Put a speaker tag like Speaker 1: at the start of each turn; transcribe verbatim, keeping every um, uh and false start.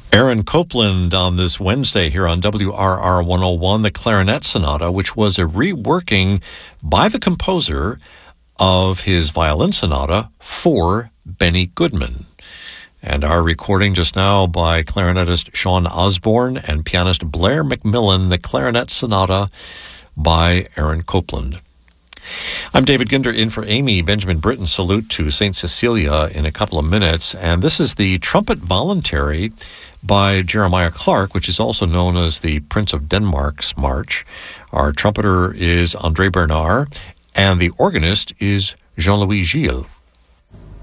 Speaker 1: Aaron Copland on this Wednesday here on W R R one oh one, the Clarinet Sonata, which was a reworking by the composer of his violin sonata for Benny Goodman. And our recording just now by clarinetist Sean Osborne and pianist Blair McMillan, the Clarinet Sonata by Aaron Copland. I'm David Ginder in for Amy. Benjamin Britten salute to Saint Cecilia in a couple of minutes. And this is the Trumpet Voluntary by Jeremiah Clark, which is also known as the Prince of Denmark's March. Our trumpeter is André Bernard, and the organist is Jean-Louis Gilles.